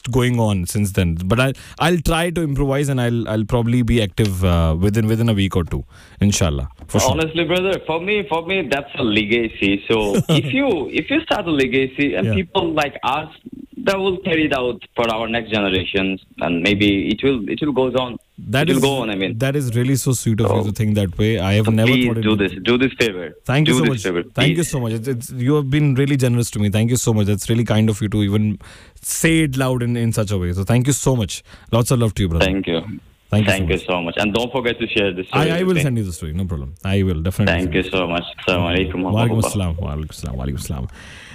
going on since then. But I'll try to improvise and I'll probably be active within a week or two, inshallah. For sure. Honestly, brother, for me, that's a legacy. So if you start a legacy and people like us, that will carry it out for our next generations, and maybe it will go on. It will go on. I mean, that is really so sweet of you to think that way. I have never thought it. Do this favor. Thank you so much. Thank you so much. It's you have been really generous to me. Thank you so much. That's really kind of you to even say it loud in such a way. So thank you so much. Lots of love to you, brother. Thank you. Thank you so much. And don't forget to share this story. I will send you the story. No problem. I will definitely. Thank you so much. Assalamu alaikum. Wa alaikum assalam. Wa alaikum assalam. Wa alaikum assalam.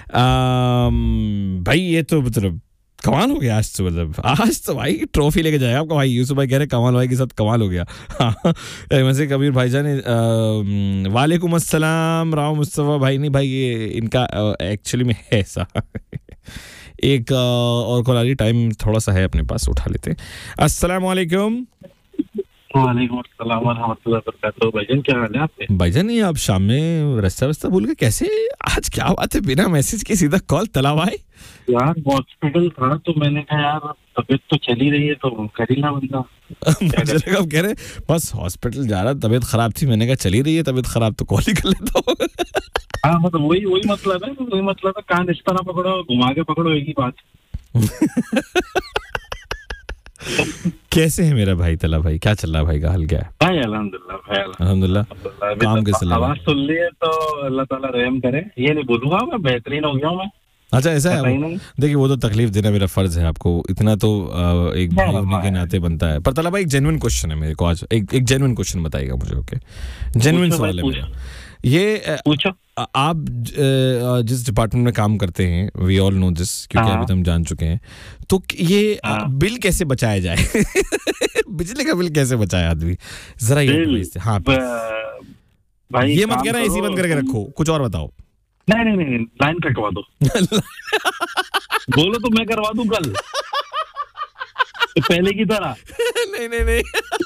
भाई ये तो मतलब कमाल हो गया आज तो, मतलब आज तो भाई ट्रॉफी लेके जाएगा आपका भाई। यूसुफ भाई कह रहे कमाल भाई के साथ कमाल हो गया। वैसे कबीर भाईजान वालेकुम अस्सलाम राव मुस्तफा भाई। नहीं भाई ये इनका एक्चुअली में है ऐसा। एक और कॉल आ रही, टाइम थोड़ा सा है अपने पास, उठा लेते हैं। अस्सलाम वालेकुम। वालेकुम अस्सलाम व रहमतुल्लाहि व बरकातहू। भाईजान क्या हाल है आपके? भाईजान ये आप शाम में रास्ता भूल गए कैसे? आज क्या बात है, बिना मैसेज के सीधा कॉल तला भाई? यार हॉस्पिटल था तो मैंने कहा यार तबीयत तो चली रही है तो कर ही ना बंदा। मुझे लगा आप कह रहे बस हॉस्पिटल जा रहा, तबीयत खराब थी, मैंने कहा चली रही है तबीयत खराब तो कॉल ही कर लेता हूँ। हाँ मतलब वही मतलब है, कान इस तरह पकड़ो घुमा के पकड़ो, एक ही बात। कैसे है मेरा भाई तला भाई, क्या चल रहा है भाई का हाल क्या है? भाई अल्हम्दुलिल्लाह काम कैसे लगा? आवाज सुन ली है तो अल्लाह ताला रहम करे। ये नहीं बोलूंगा मैं बेहतरीन हो गया हूँ मैं। अच्छा ऐसा है? देखिए वो तो तकलीफ देना मेरा फर्ज है आपको, इतना तो एक भाई होने के नाते बनता है। पर तला भाई एक जेन्युइन क्वेश्चन है मेरे को आज, एक जेन्युइन क्वेश्चन बताइएगा मुझे। ओके जेन्युइन सवाल है मेरा ये। पूछो। आप जिस डिपार्टमेंट में काम करते हैं, वी ऑल नो दिस, क्योंकि अभी हम जान चुके हैं, तो ये बिल कैसे बचाया जाए? बिजली का बिल कैसे बचाए आदमी, जरा ये। हाँ भाई ये मत कहना एसी बंद करके रखो, कुछ और बताओ। नहीं लाइन कटवा दो। बोलो तो मैं करवा दूं कल पहले की तरह। नहीं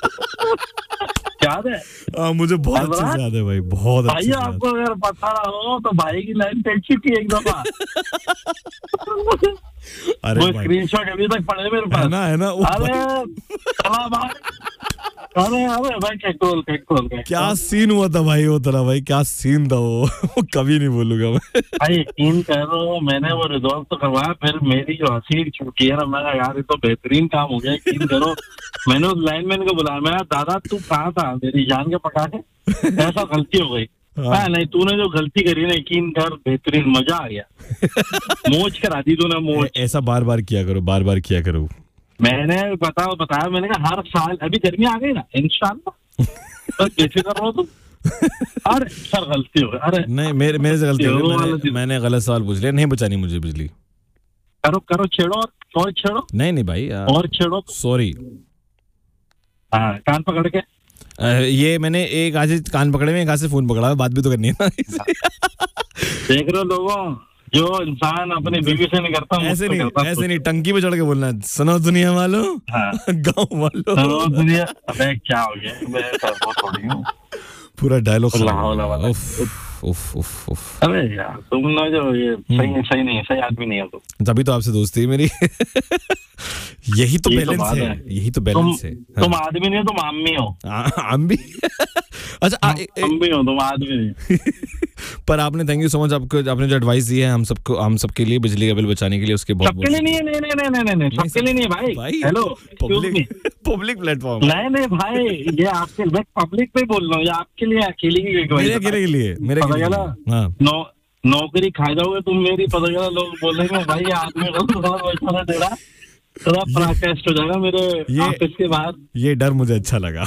याद है? मुझे बहुत अच्छे से याद है भाई, बहुत भाई अच्छे। आपको अगर पता ना हो तो भाई की लाइन कट चुकी है एक दफा। अरे वो स्क्रीनशॉट अभी तक पड़े मेरे पास है ना। अरे भाई खोल क्या सीन हुआ था भाई, वो तला भाई क्या सीन था वो कभी नहीं भूलूंगा मैं। भाई यकीन करो मैंने वो रिजॉल्व तो करवाया, फिर मेरी जो हंसी छुट्टी है ना, मैं यार ये तो बेहतरीन काम हो गया। यकीन करो मैंने उस लाइनमैन को बुलाया, मैं दादा तू कहाँ था, मेरी जान के पटाखे, ऐसा गलती हो गई। हाँ नहीं तूने जो गलती करी ना, यकीन कर बेहतरीन मजा आ गया। मोच करा दी तूने मोच। ऐसा बार बार किया करो। मैंने बताया मैंने कहा हर साल, अभी गर्मी आ गई ना इंशाल्लाह तो कैसे कर रहा हो तुम? अरे सर गलती हो गई। अरे नहीं मेरे से गलती हो गई, मैंने गलत सवाल पूछ लिया। नहीं बचानी मुझे बिजली। करो छेड़ो और छेड़ो। नहीं भाई और छेड़ो। सॉरी। हाँ कान पकड़ के। ये मैंने एक आज कान पकड़े में, एक हाथ से फोन पकड़ा, बात भी तो करनी है ना। देख रहे हो लोगों, जो इंसान अपनी बीवी से नहीं करता ऐसे नहीं टंकी पे चढ़ के बोलना, सुनो दुनिया वालों, गाँव वालों, सुनो दुनिया। अबे क्या हो गया, पूरा डायलॉग। अरे यार तुम ना जो ये सही नहीं है, सही आदमी नहीं है तुम। तभी तो आपसे दोस्ती है मेरी। यही तो बैलेंस है। तुम आदमी नहीं हो, तुम आम्मी हो। आम्मी? अच्छा आम्मी हो तुम, आदमी नहीं। पर आपने थैंक यू सो मच, आपने जो एडवाइस दी है हम सबके लिए बिजली का बिल बचाने के लिए, उसके बहुत सबके लिए नहीं है, सबके लिए नहीं है भाई। Hello public platform. नहीं भाई ये आपके, मैं पब्लिक पे बोल रहा हूँ, ये आपके लिए अकेले मेरे नौकरी खा जाओगे तुम मेरी, पता चला लोग बोलेंगे भाई आदमी दे रहा, थोड़ा प्रोटेस्ट हो जाएगा मेरे ऑफिस के बाहर। ये डर मुझे अच्छा लगा।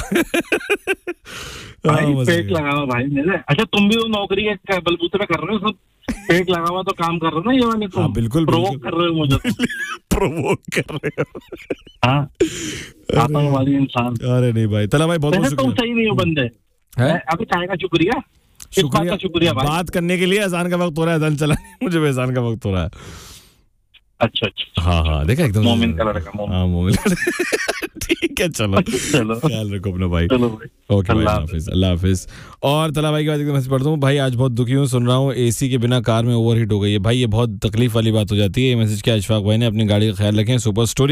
भाई पेट लगा हुआ भाई मेरे। अच्छा तुम भी वो नौकरी के बलबूते पे कर रहे हो, सब पेट लगा हुआ तो काम कर रहे हो ना ये वाले तुम। हाँ, बिल्कुल प्रोवोक कर रहे हो मुझे। प्रोवोक कर रहे हो। हाँ आतंकवादी इंसान। अरे नहीं भाई तला भाई बहुत शुक्रिया। तुम सही नहीं हो बंदे। अभी चाय का शुक्रिया भाई। बात करने के लिए। अजान का वक्त हो रहा है, अजान चला मुझे भी अजान का वक्त हो रहा है। अच्छा हाँ देखा एकदम मोमिन का लड़का। हाँ मोमिन। ठीक है चलो ख्याल रखो अपना भाई। ओके अल्लाह हाफिज। और तला भाई की बात एकदम मैसेज पढ़ता हूँ। भाई आज बहुत दुखी हूँ, सुन रहा हूँ एसी के बिना कार में ओवरहीट हो गई है। भाई ये बहुत तकलीफ वाली बात हो जाती है। ये मैसेज किया अशफाक भाई ने। अपनी गाड़ी का ख्याल रखें। Super story.